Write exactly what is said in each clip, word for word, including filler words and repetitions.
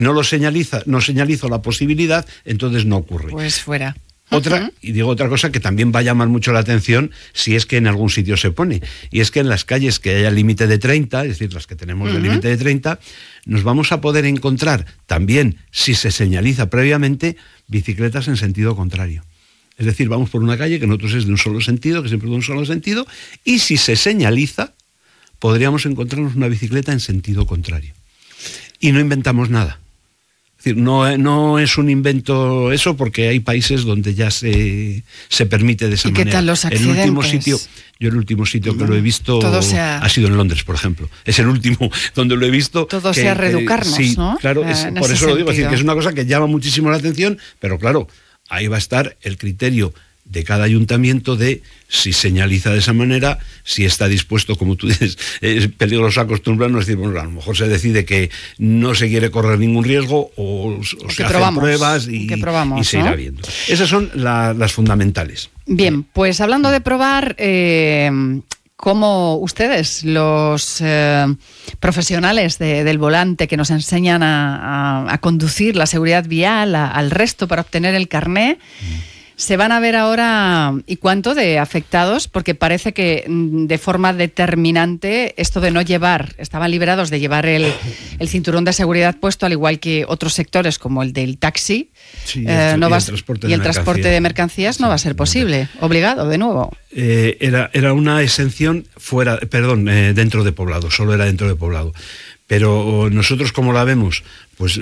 no lo señaliza, no señalizo la posibilidad, entonces no ocurre. Pues fuera. Otra, uh-huh. y digo otra cosa que también va a llamar mucho la atención si es que en algún sitio se pone, y es que en las calles que haya límite de treinta, es decir, las que tenemos uh-huh. de límite de treinta, nos vamos a poder encontrar también, si se señaliza previamente, bicicletas en sentido contrario. Es decir, vamos por una calle que nosotros es de un solo sentido, que siempre es de un solo sentido, y si se señaliza, podríamos encontrarnos una bicicleta en sentido contrario. Y no inventamos nada. Es decir, no, no es un invento eso, porque hay países donde ya se, se permite de esa ¿Y manera. ¿Qué tal los accidentes? El último sitio, yo el último sitio que lo he visto sea... ha sido en Londres, por ejemplo. Es el último donde lo he visto. Todo que, sea reeducarnos, que, sí, ¿no? Claro, es, eh, por eso lo digo, es decir, que es una cosa que llama muchísimo la atención, pero claro, ahí va a estar el criterio de cada ayuntamiento de si señaliza de esa manera, si está dispuesto, como tú dices, es peligroso acostumbrarnos, es decir, bueno, a lo mejor se decide que no se quiere correr ningún riesgo o, o, o se hacen probamos, pruebas y, probamos, y se ¿no? irá viendo. Esas son la, las fundamentales. Bien, pues hablando de probar, eh, ¿cómo ustedes, los eh, profesionales de, del volante que nos enseñan a, a, a conducir la seguridad vial a, al resto para obtener el carné, mm. se van a ver ahora, ¿y cuánto de afectados? Porque parece que de forma determinante esto de no llevar, estaban liberados de llevar el, el cinturón de seguridad puesto, al igual que otros sectores como el del taxi, sí, eh, el, no y va, el transporte, y de, el transporte de mercancías no va a ser posible, obligado de nuevo. Eh, era, era una exención fuera, perdón, eh, dentro de poblado, solo era dentro de poblado. Pero nosotros, ¿cómo la vemos? Pues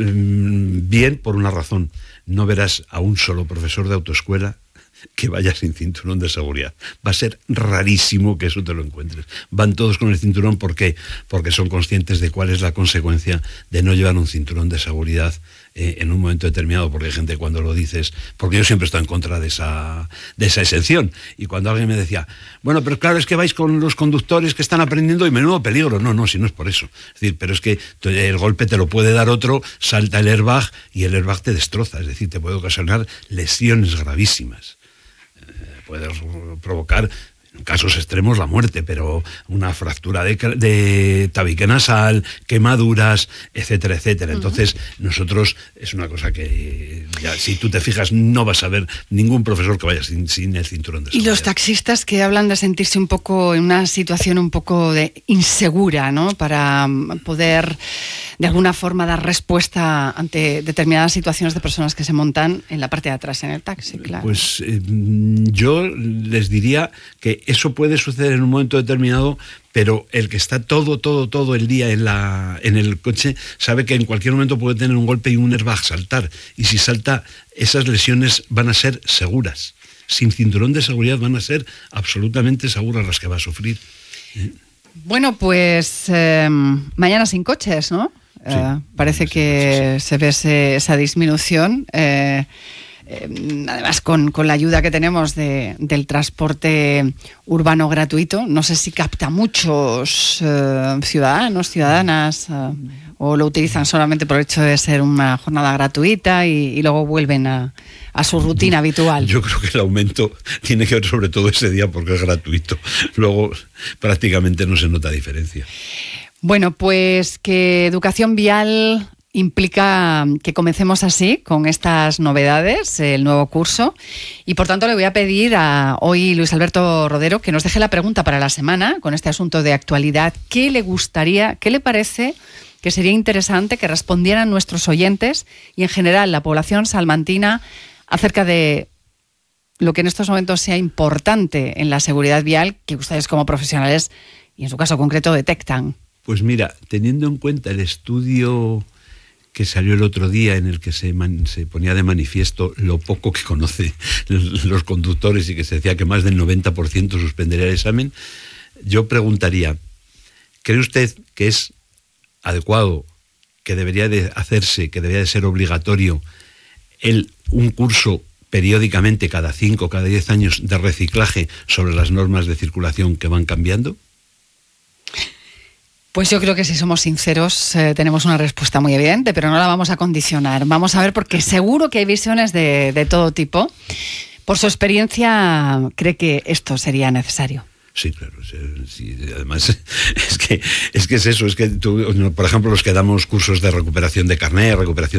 bien, por una razón. No verás a un solo profesor de autoescuela que vaya sin cinturón de seguridad. Va a ser rarísimo que eso te lo encuentres. Van todos con el cinturón, ¿por qué? Porque son conscientes de cuál es la consecuencia de no llevar un cinturón de seguridad eh, en un momento determinado, porque hay gente cuando lo dices, porque yo siempre estoy en contra de esa, de esa exención, y cuando alguien me decía, bueno, pero claro, es que vais con los conductores que están aprendiendo y menudo peligro. No, no, si no es por eso. Es decir, pero es que el golpe te lo puede dar otro, salta el airbag y el airbag te destroza, es decir, te puede ocasionar lesiones gravísimas. Puede provocar, en casos extremos, la muerte, pero una fractura de, de tabique nasal, quemaduras, etcétera, etcétera. Uh-huh. Entonces, nosotros, es una cosa que, ya, si tú te fijas, no vas a ver ningún profesor que vaya sin, sin el cinturón de seguridad. Y los taxistas que hablan de sentirse un poco en una situación un poco de insegura, ¿no? Para poder, de alguna forma, dar respuesta ante determinadas situaciones de personas que se montan en la parte de atrás en el taxi, claro. Pues eh, yo les diría que eso puede suceder en un momento determinado, pero el que está todo, todo, todo el día en, la, en el coche sabe que en cualquier momento puede tener un golpe y un airbag saltar. Y si salta, esas lesiones van a ser seguras. Sin cinturón de seguridad van a ser absolutamente seguras las que va a sufrir. ¿Eh? Bueno, pues eh, mañana sin coches, ¿no? Sí, eh, parece que coches, sí. se ve ese, esa disminución. Eh, Eh, además con, con la ayuda que tenemos de, del transporte urbano gratuito, no sé si capta muchos eh, ciudadanos, ciudadanas, eh, o lo utilizan solamente por el hecho de ser una jornada gratuita y, y luego vuelven a, a su rutina habitual. Yo creo que el aumento tiene que ver sobre todo ese día porque es gratuito. Luego prácticamente no se nota diferencia. Bueno, pues que educación vial implica que comencemos así, con estas novedades, el nuevo curso, y por tanto le voy a pedir a hoy Luis Alberto Rodero que nos deje la pregunta para la semana con este asunto de actualidad. ¿Qué le gustaría, qué le parece que sería interesante que respondieran nuestros oyentes y en general la población salmantina acerca de lo que en estos momentos sea importante en la seguridad vial que ustedes como profesionales y en su caso concreto detectan? Pues mira, teniendo en cuenta el estudio que salió el otro día en el que se, man, se ponía de manifiesto lo poco que conocen los conductores y que se decía que más del noventa por ciento suspendería el examen, yo preguntaría, ¿cree usted que es adecuado, que debería de hacerse, que debería de ser obligatorio el, un curso periódicamente cada cinco, cada diez años de reciclaje sobre las normas de circulación que van cambiando? Pues yo creo que si somos sinceros eh, tenemos una respuesta muy evidente, pero no la vamos a condicionar. Vamos a ver, porque seguro que hay visiones de, de todo tipo. Por su experiencia, ¿cree que esto sería necesario? Sí, claro. Sí, además, es que, es que es eso, es que tú, por ejemplo, los que damos cursos de recuperación de carné, recuperación